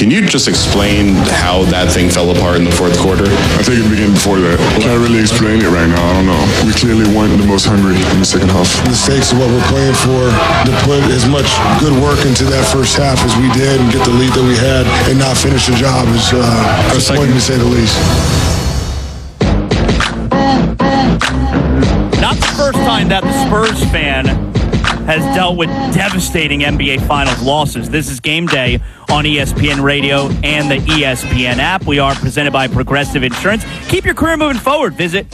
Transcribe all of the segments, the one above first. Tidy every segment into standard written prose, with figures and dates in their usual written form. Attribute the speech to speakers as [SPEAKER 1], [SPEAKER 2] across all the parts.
[SPEAKER 1] Can you just explain how that thing fell apart in the fourth quarter?
[SPEAKER 2] I think it began before that. Can't really explain it right now. I don't know. We clearly weren't the most hungry in the second half.
[SPEAKER 3] The stakes of what we're playing for, to put as much good work into that first half as we did and get the lead that we had and not finish the job is disappointing to say the least.
[SPEAKER 4] Not the first time that the Spurs fan has dealt with devastating NBA Finals losses. This is Game Day on ESPN Radio and the ESPN app. We are presented by Progressive Insurance. Keep your career moving forward. Visit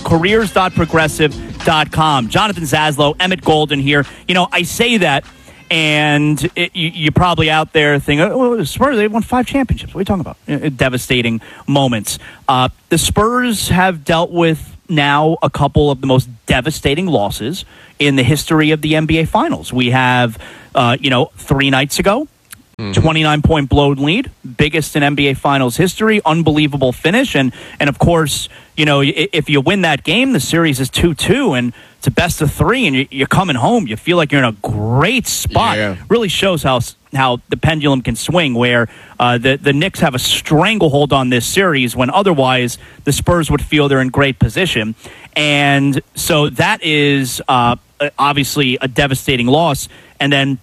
[SPEAKER 4] careers.progressive.com. Jonathan Zaslow, Emmett Golden here. You know, I say that, and you're probably out there thinking, oh, the Spurs, they won 5 championships. What are you talking about? Devastating moments. The Spurs have dealt with now a couple of the most devastating losses in the history of the NBA Finals. We have, 3 nights ago, 29-point blown lead, biggest in NBA Finals history, unbelievable finish. And of course, if you win that game, the series is 2-2, and it's a best of 3, and you're coming home. You feel like you're in a great spot. Yeah. Really shows how the pendulum can swing, where the Knicks have a stranglehold on this series when otherwise the Spurs would feel they're in great position. And so that is obviously a devastating loss. And then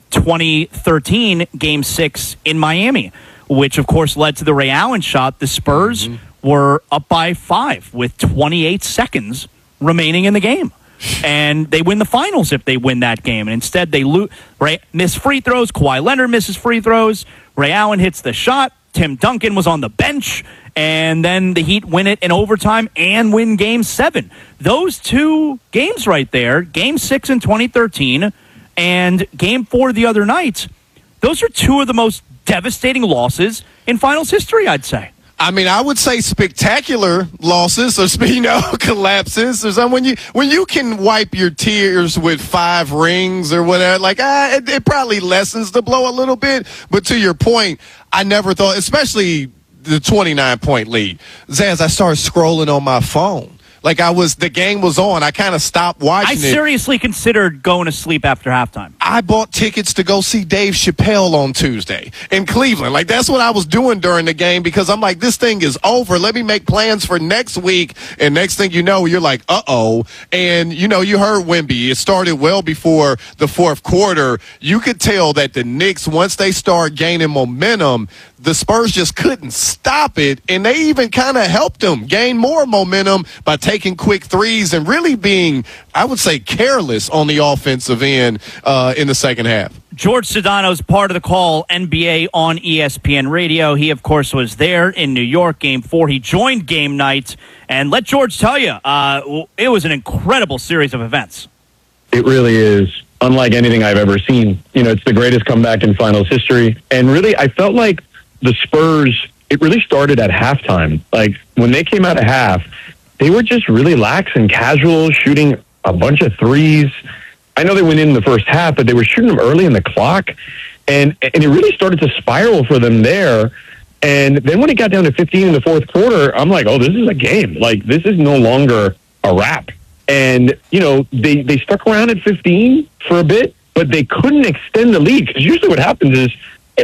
[SPEAKER 4] 2013, Game 6 in Miami, which, of course, led to the Ray Allen shot. The Spurs were up by 5 with 28 seconds remaining in the game. And they win the finals if they win that game. And instead, they miss free throws. Kawhi Leonard misses free throws. Ray Allen hits the shot. Tim Duncan was on the bench. And then the Heat win it in overtime and win Game 7. Those 2 games right there, Game 6 in 2013 and Game 4 the other night, those are 2 of the most devastating losses in finals history, I'd say.
[SPEAKER 5] I mean, I would say spectacular losses or, collapses. Or something. When you can wipe your tears with 5 rings or whatever, it probably lessens the blow a little bit. But to your point, I never thought, especially the 29-point lead. Zaz, I started scrolling on my phone. The game was on. I kind of stopped watching it.
[SPEAKER 4] I seriously considered going to sleep after halftime.
[SPEAKER 5] I bought tickets to go see Dave Chappelle on Tuesday in Cleveland. That's what I was doing during the game because I'm like, this thing is over. Let me make plans for next week. And next thing you know, you're like, uh-oh. And, you heard Wemby. It started well before the fourth quarter. You could tell that the Knicks, once they start gaining momentum, the Spurs just couldn't stop it, and they even kind of helped them gain more momentum by taking quick threes and really being, I would say, careless on the offensive end in the second half.
[SPEAKER 4] George Sedano's part of the call, NBA on ESPN Radio. He, of course, was there in New York, Game 4. He joined game night, and let George tell you, it was an incredible series of events.
[SPEAKER 6] It really is. Unlike anything I've ever seen. It's the greatest comeback in finals history, and really, I felt like the Spurs, it really started at halftime. When they came out of half, they were just really lax and casual, shooting a bunch of threes. I know they went in the first half, but they were shooting them early in the clock. And it really started to spiral for them there. And then when it got down to 15 in the fourth quarter, I'm like, oh, this is a game. This is no longer a wrap. And, they stuck around at 15 for a bit, but they couldn't extend the lead. Because usually what happens is,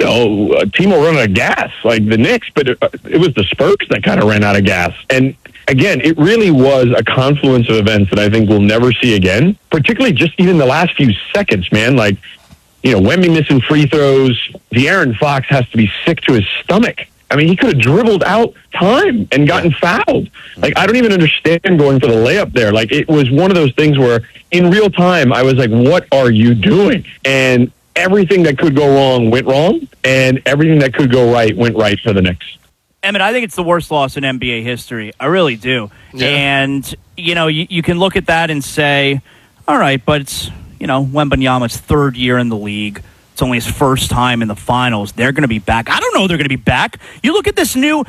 [SPEAKER 6] a team will run out of gas, like the Knicks, but it was the Spurs that kind of ran out of gas. And again, it really was a confluence of events that I think we'll never see again, particularly just even the last few seconds, man. Wemby missing free throws. De'Aaron Fox has to be sick to his stomach. I mean, he could have dribbled out time and gotten fouled. I don't even understand going for the layup there. It was one of those things where in real time, I was like, what are you doing? And everything that could go wrong went wrong, and everything that could go right went right for the Knicks.
[SPEAKER 4] Emmett, I think it's the worst loss in NBA history. I really do. Yeah. And, you can look at that and say, all right, but it's, Wembanyama's 3rd year in the league. It's only his first time in the finals. They're going to be back. I don't know they're going to be back. You look at this new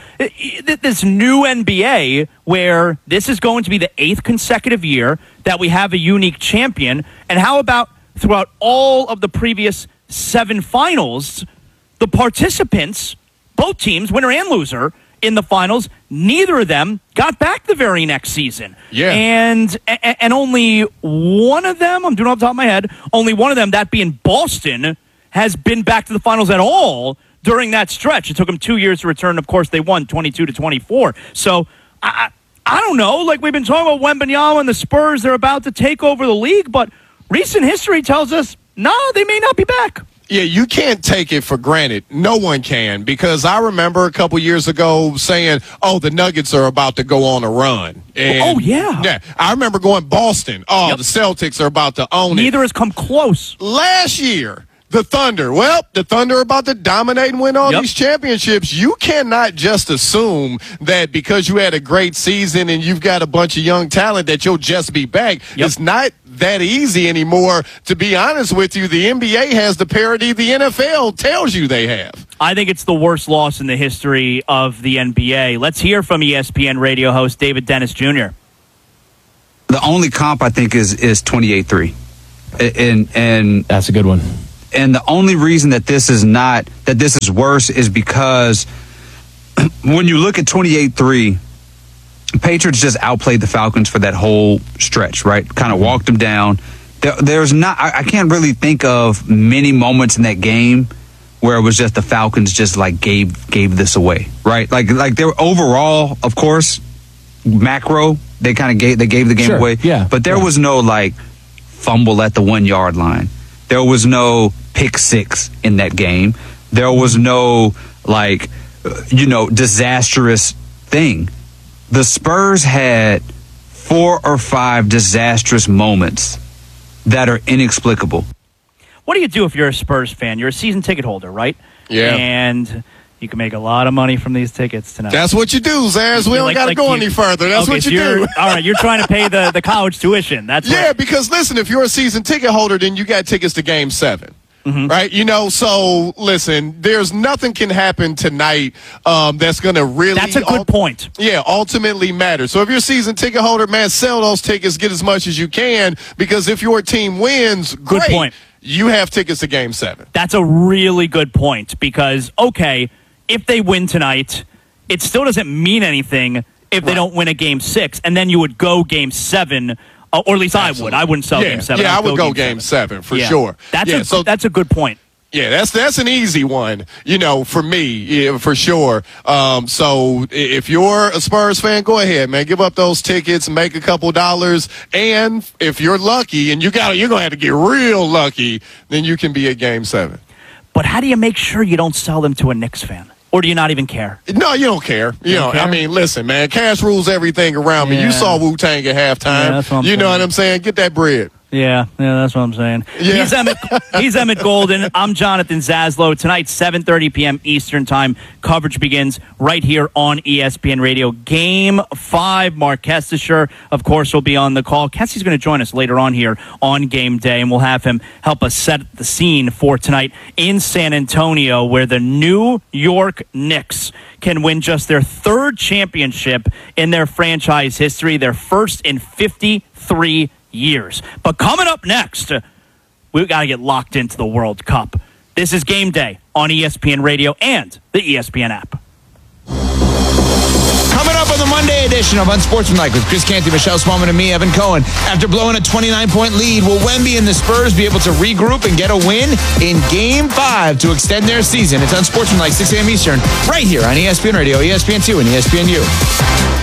[SPEAKER 4] NBA where this is going to be the 8th consecutive year that we have a unique champion. And how about throughout all of the previous 7 finals, the participants, both teams, winner and loser, in the finals, neither of them got back the very next season.
[SPEAKER 5] Yeah.
[SPEAKER 4] And only one of them, I'm doing it off the top of my head, only one of them, that being Boston, has been back to the finals at all during that stretch. It took them 2 years to return. Of course, they won 22-24. So I don't know. Like, we've been talking about Wembanyama and the Spurs. They're about to take over the league, but recent history tells us, no, they may not be back.
[SPEAKER 5] Yeah, you can't take it for granted. No one can, because I remember a couple years ago saying, oh, the Nuggets are about to go on a run. And,
[SPEAKER 4] oh, yeah.
[SPEAKER 5] Yeah, I remember going Boston. Oh, the Celtics are about to own it.
[SPEAKER 4] Neither has come close.
[SPEAKER 5] Last year, the Thunder. Well, the Thunder are about to dominate and win all these championships. You cannot just assume that because you had a great season and you've got a bunch of young talent that you'll just be back. It's not that easy anymore. To be honest with you, the NBA has the parity the NFL tells you they have.
[SPEAKER 4] I think it's the worst loss in the history of the NBA. Let's hear from ESPN radio host David Dennis Jr.
[SPEAKER 7] The only comp I think is 28-3. And
[SPEAKER 8] that's a good one.
[SPEAKER 7] And the only reason that this is worse is because when you look at 28-3, Patriots just outplayed the Falcons for that whole stretch, right? Kind of walked them down. I can't really think of many moments in that game where it was just the Falcons just like gave this away, right? Like they were overall, of course, macro, they gave the game away.
[SPEAKER 8] Yeah.
[SPEAKER 7] But there was no like fumble at the 1 yard line. There was no pick six in that game. There was no disastrous thing. The Spurs had 4 or 5 disastrous moments that are inexplicable.
[SPEAKER 4] What do you do if you're a Spurs fan? You're a season ticket holder, right?
[SPEAKER 5] Yeah.
[SPEAKER 4] And you can make a lot of money from these tickets tonight.
[SPEAKER 5] That's what you do, Zaz. We don't got to go any further. That's what you do.
[SPEAKER 4] All right, you're trying to pay the college tuition. That's
[SPEAKER 5] yeah, because listen, if you're a season ticket holder, then you got tickets to Game 7. Right? So listen, there's nothing can happen tonight that's going to really...
[SPEAKER 4] That's a good point.
[SPEAKER 5] Yeah, ultimately matter. So if you're a season ticket holder, man, sell those tickets, get as much as you can, because if your team wins, great.
[SPEAKER 4] Good point.
[SPEAKER 5] You have tickets to Game 7.
[SPEAKER 4] That's a really good point, because, okay, if they win tonight, it still doesn't mean anything if they don't win a Game 6, and then you would go Game 7... or at least
[SPEAKER 5] Absolutely.
[SPEAKER 4] I wouldn't sell Game 7.
[SPEAKER 5] Yeah, I would go Game 7 for sure.
[SPEAKER 4] That's a good point.
[SPEAKER 5] Yeah, that's an easy one, for me, for sure. So if you're a Spurs fan, go ahead, man. Give up those tickets, make a couple dollars. And if you're lucky, and you're going to have to get real lucky, then you can be at Game 7.
[SPEAKER 4] But how do you make sure you don't sell them to a Knicks fan? Or do you not even care?
[SPEAKER 5] No, you don't care. I mean, listen, man, cash rules everything around me. You saw Wu-Tang at halftime.
[SPEAKER 4] That's what I'm
[SPEAKER 5] saying. Know what I'm saying? Get that bread.
[SPEAKER 4] Yeah, that's what I'm saying.
[SPEAKER 5] Yeah.
[SPEAKER 4] He's Emmett Golden. I'm Jonathan Zaslow. Tonight, 7:30 p.m. Eastern Time. Coverage begins right here on ESPN Radio. Game 5, Mark Kestisher, of course, will be on the call. Kessie's going to join us later on here on game day, and we'll have him help us set the scene for tonight in San Antonio, where the New York Knicks can win just their 3rd championship in their franchise history, their first in 53 years. But coming up next, we've got to get locked into the World Cup. This is Game Day on ESPN Radio and the ESPN app.
[SPEAKER 9] Coming up on the Monday edition of Unsportsmanlike with Chris Canty, Michelle Smallman, and me, Evan Cohen. After blowing a 29-point lead, will Wemby and the Spurs be able to regroup and get a win in Game 5 to extend their season? It's Unsportsmanlike, 6 a.m. Eastern, right here on ESPN Radio, ESPN2, and ESPNU.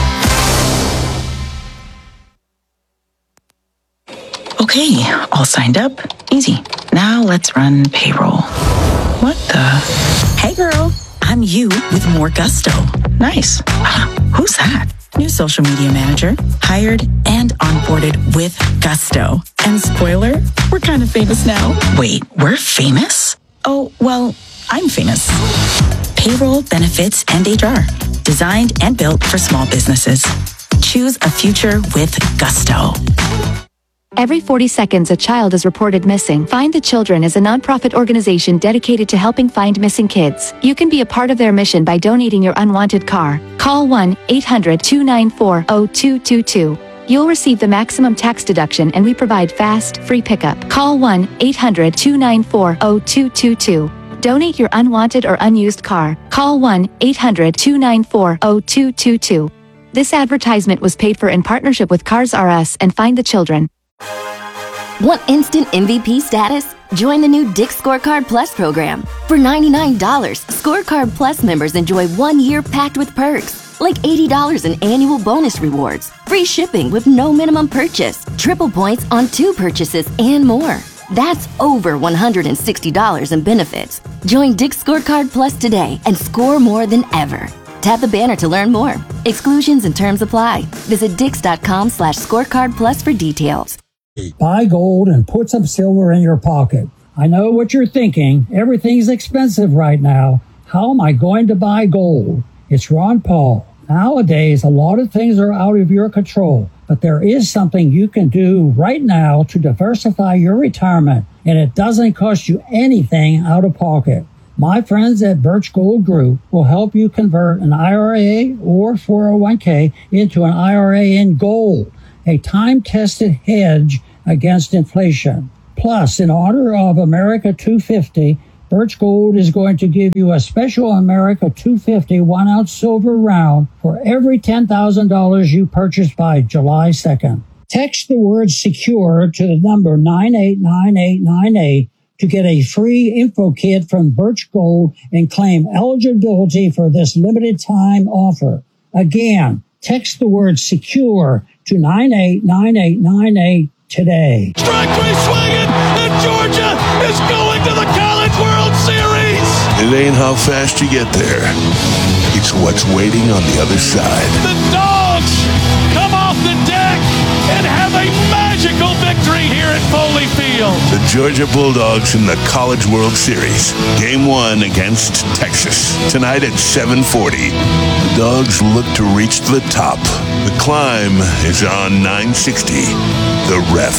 [SPEAKER 10] Okay, all signed up. Easy. Now let's run payroll. What the? Hey girl, I'm you with more gusto. Nice. Who's that? New social media manager. Hired and onboarded with gusto. And spoiler, we're kind of famous now. Wait, we're famous? Oh, well, I'm famous. Payroll, benefits, and HR. Designed and built for small businesses. Choose a future with gusto.
[SPEAKER 11] Every 40 seconds, a child is reported missing. Find the Children is a nonprofit organization dedicated to helping find missing kids. You can be a part of their mission by donating your unwanted car. Call 1-800-294-0222. You'll receive the maximum tax deduction, and we provide fast, free pickup. Call 1-800-294-0222. Donate your unwanted or unused car. Call 1-800-294-0222. This advertisement was paid for in partnership with Cars R Us and Find the Children.
[SPEAKER 8] Want instant MVP status? Join the new Dick's Scorecard Plus program. For $99, Scorecard Plus members enjoy 1 year packed with perks, like $80 in annual bonus rewards, free shipping with no minimum purchase, triple points on 2 purchases, and more. That's over $160 in benefits. Join Dick's Scorecard Plus today and score more than ever. Tap the banner to learn more. Exclusions and terms apply. Visit dix.com/scorecard plus for details.
[SPEAKER 12] Buy gold and put some silver in your pocket. I know what you're thinking. Everything's expensive right now. How am I going to buy gold? It's Ron Paul. Nowadays, a lot of things are out of your control, but there is something you can do right now to diversify your retirement, and it doesn't cost you anything out of pocket. My friends at Birch Gold Group will help you convert an IRA or 401k into an IRA in gold, a time-tested hedge against inflation. Plus, in honor of America 250, Birch Gold is going to give you a special America 250 1-ounce silver round for every $10,000 you purchase by July 2nd. Text the word SECURE to the number 989898 to get a free info kit from Birch Gold and claim eligibility for this limited time offer. Again, text the word SECURE to 989898 today.
[SPEAKER 13] Strike three swinging, and Georgia is going to the College World Series.
[SPEAKER 14] It ain't how fast you get there. It's what's waiting on the other side.
[SPEAKER 13] The Dogs come off the deck and have a magical victory here at Foley Field.
[SPEAKER 14] The Georgia Bulldogs in the College World Series. Game 1 against Texas. Tonight at 7:40. The Dogs look to reach the top. The climb is on 960. The Ref.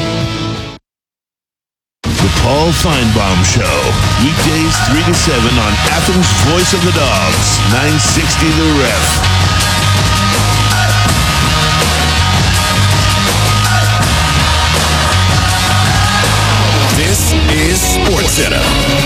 [SPEAKER 14] The Paul Feinbaum Show. Weekdays 3 to 7 on Athens' Voice of the Dogs. 960 The Ref.
[SPEAKER 15] This is SportsCenter.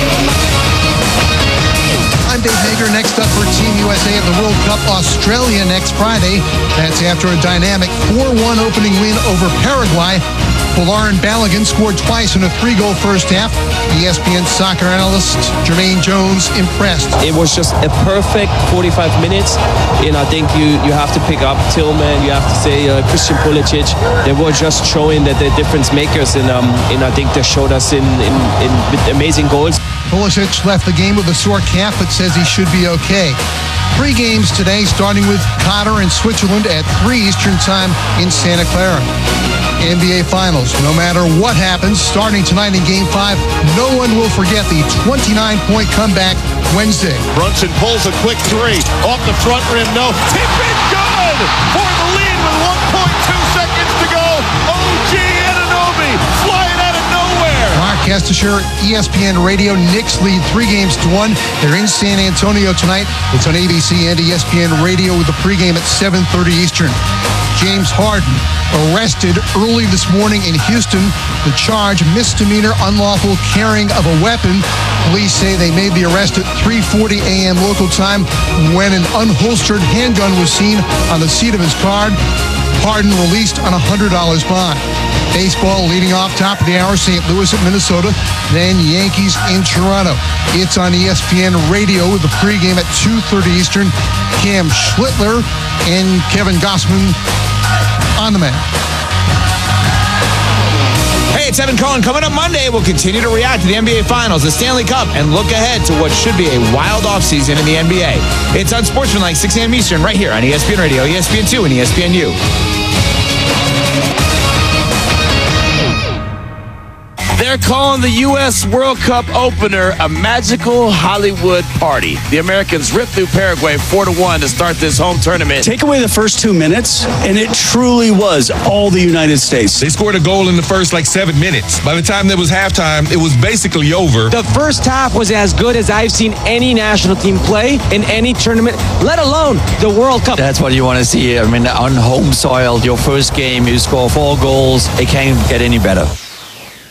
[SPEAKER 16] I'm Dave Hager. Next up for Team USA at the World Cup Australia next Friday. That's after a dynamic 4-1 opening win over Paraguay. Lauren Balogun scored twice in a 3-goal first half. ESPN soccer analyst Jermaine Jones impressed.
[SPEAKER 17] It was just a perfect 45 minutes, and I think you have to pick up Tillman, you have to say Christian Pulisic. They were just showing that they're difference makers, and I think they showed us in with amazing goals.
[SPEAKER 16] Pulisic left the game with a sore calf, but says he should be okay. 3 games today, starting with Qatar and Switzerland at 3 Eastern Time in Santa Clara. NBA Finals. No matter what happens, starting tonight in Game 5, no one will forget the 29-point comeback Wednesday.
[SPEAKER 13] Brunson pulls a quick 3. Off the front rim, no. Tip it good for the lead with 1.2 seconds to go. OG Anunoby flying out of nowhere.
[SPEAKER 16] Mark Kestisher, ESPN Radio. Knicks lead 3-1. They're in San Antonio tonight. It's on ABC and ESPN Radio with the pregame at 7:30 Eastern. James Harden arrested early this morning in Houston. The charge, misdemeanor unlawful carrying of a weapon. Police say they made the arrest at 3:40 a.m. local time when an unholstered handgun was seen on the seat of his car. Harden released on a $100 bond. Baseball leading off top of the hour, St. Louis at Minnesota, then Yankees in Toronto. It's on ESPN Radio with the pregame at 2:30 Eastern. Cam Schlittler and Kevin Gossman on the man.
[SPEAKER 9] Hey, it's Evan Cohen. Coming up Monday, we'll continue to react to the NBA Finals, the Stanley Cup, and look ahead to what should be a wild offseason in the NBA. It's Unsportsmanlike, 6 a.m. Eastern, right here on ESPN Radio, ESPN2, and ESPNU.
[SPEAKER 18] They're calling the U.S. World Cup opener a magical Hollywood party. The Americans ripped through Paraguay 4-1 to start this home tournament.
[SPEAKER 19] Take away the first 2 minutes, and it truly was all the United States.
[SPEAKER 20] They scored a goal in the first 7 minutes. By the time there was halftime, it was basically over.
[SPEAKER 21] The first half was as good as I've seen any national team play in any tournament, let alone the World Cup.
[SPEAKER 22] That's what you want to see. I mean, on home soil, your first game, you score 4 goals. It can't get any better.